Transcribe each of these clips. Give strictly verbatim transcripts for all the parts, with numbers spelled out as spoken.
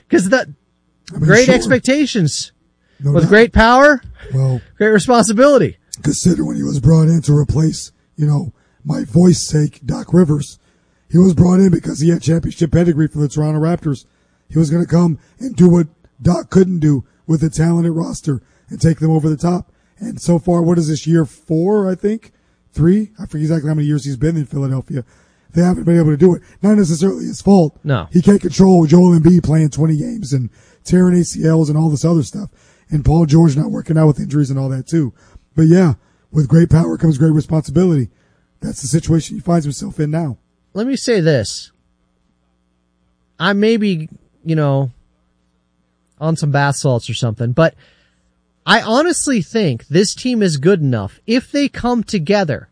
Because the I mean, great sure. expectations No with doubt. great power, Well, great responsibility. consider when he was brought in to replace, you know, my voice sake, Doc Rivers. He was brought in because he had championship pedigree for the Toronto Raptors. He was going to come and do what Doc couldn't do with a talented roster and take them over the top. And so far, what is this, year four, I think? Three? I forget exactly how many years he's been in Philadelphia. They haven't been able to do it. Not necessarily his fault. No. He can't control Joel Embiid playing twenty games and tearing A C Ls and all this other stuff. And Paul George not working out with injuries and all that too. But yeah, with great power comes great responsibility. That's the situation he finds himself in now. Let me say this. I may be, you know, on some bath salts or something, but I honestly think this team is good enough if they come together,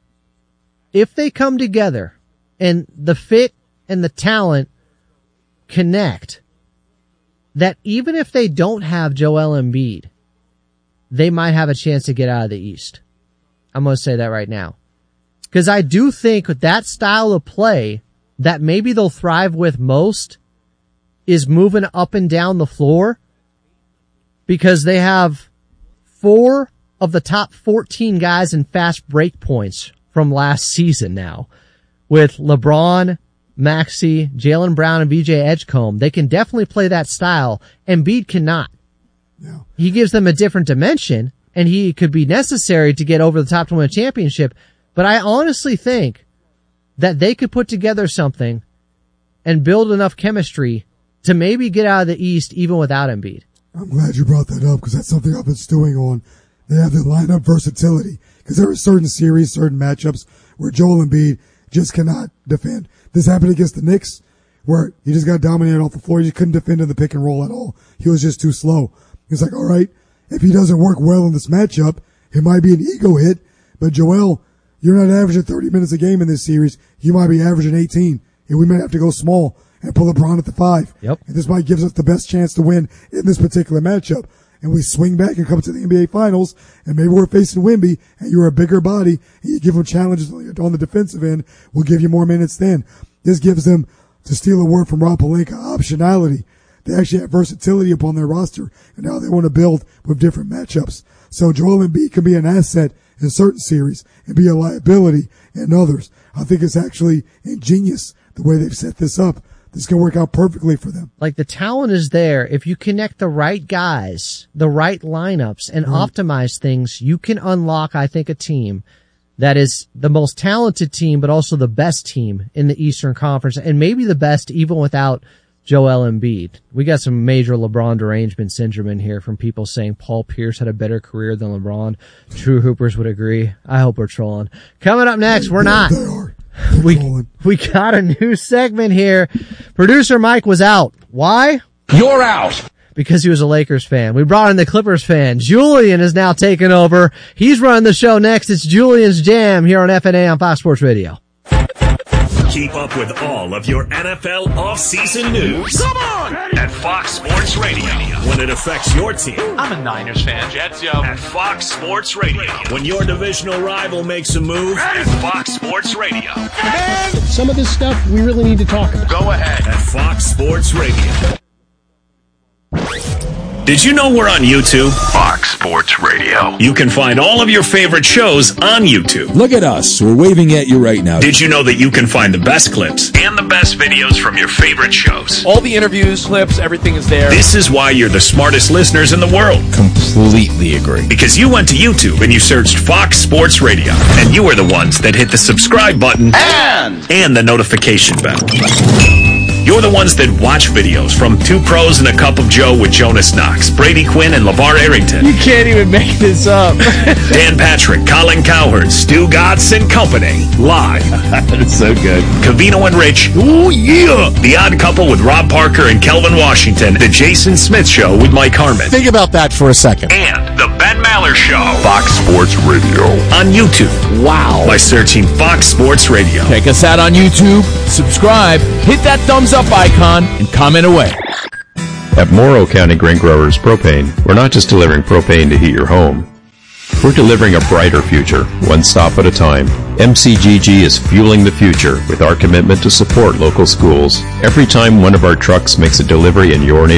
if they come together and the fit and the talent connect, that even if they don't have Joel Embiid, they might have a chance to get out of the East. I'm going to say that right now. Because I do think with that style of play that maybe they'll thrive with most is moving up and down the floor, because they have four of the top fourteen guys in fast break points from last season now. With LeBron, Maxey, Jaylen Brown, and V J Edgecombe, they can definitely play that style. Embiid cannot. Yeah. He gives them a different dimension, and he could be necessary to get over the top to win a championship. But I honestly think that they could put together something and build enough chemistry to maybe get out of the East even without Embiid. I'm glad you brought that up because that's something I've been stewing on. They have the lineup versatility because there are certain series, certain matchups where Joel Embiid just cannot defend. This happened against the Knicks where he just got dominated off the floor. He just couldn't defend in the pick and roll at all. He was just too slow. He was like, all right, if he doesn't work well in this matchup, it might be an ego hit, but Joel, you're not averaging thirty minutes a game in this series. You might be averaging eighteen, and we might have to go small and pull LeBron at the five. Yep. And this might give us the best chance to win in this particular matchup. And we swing back and come to the N B A Finals, and maybe we're facing Wemby, and you're a bigger body, and you give them challenges on the defensive end. We'll give you more minutes then. This gives them, to steal a word from Rob Pelinka, optionality. They actually have versatility upon their roster, and now they want to build with different matchups. So Joel Embiid can be an asset in certain series and be a liability in others. I think it's actually ingenious the way they've set this up. This can work out perfectly for them. Like, the talent is there. If you connect the right guys, the right lineups, and Right. optimize things, you can unlock, I think, a team that is the most talented team, but also the best team in the Eastern Conference, and maybe the best even without Joel Embiid. We got some major LeBron derangement syndrome in here from people saying Paul Pierce had a better career than LeBron. True Hoopers would agree. I hope we're trolling. Coming up next, we're Yeah, not. They are. They're We, trolling. we got a new segment here. Producer Mike was out. Why? You're out. Because he was a Lakers fan. We brought in the Clippers fan. Julian is now taking over. He's running the show next. It's Julian's Jam here on F N A on Fox Sports Radio. Keep up with all of your N F L offseason news. Come on! At Fox Sports Radio. When it affects your team. I'm a Niners fan. Jets, yo. At Fox Sports Radio. When your divisional rival makes a move. At Fox Sports Radio. Man, some of this stuff we really need to talk about. Go ahead. At Fox Sports Radio. Did you know we're on YouTube? Fox Sports Radio. You can find all of your favorite shows on YouTube. Look at us. We're waving at you right now. Did you know that you can find the best clips and the best videos from your favorite shows? All the interviews, clips, everything is there. This is why you're the smartest listeners in the world. Completely agree. Because you went to YouTube and you searched Fox Sports Radio. And you are the ones that hit the subscribe button And and the notification bell. You're the ones that watch videos from Two Pros and a Cup of Joe with Jonas Knox, Brady Quinn, and LeVar Arrington. you can't even make this up. Dan Patrick, Colin Cowherd, Stu Gotts and Company. Live. That's so good. Cavino and Rich. Oh, yeah. The Odd Couple with Rob Parker and Kelvin Washington. The Jason Smith Show with Mike Harmon. Think about that for a second. And The Ben Maller Show. Fox Sports Radio. On YouTube. Wow. By searching Fox Sports Radio. Check us out on YouTube, subscribe, hit that thumbs up icon, and comment away. At Morrow County Grain Growers Propane, we're not just delivering propane to heat your home. We're delivering a brighter future, one stop at a time. M C G G is fueling the future with our commitment to support local schools. Every time one of our trucks makes a delivery in your neighborhood,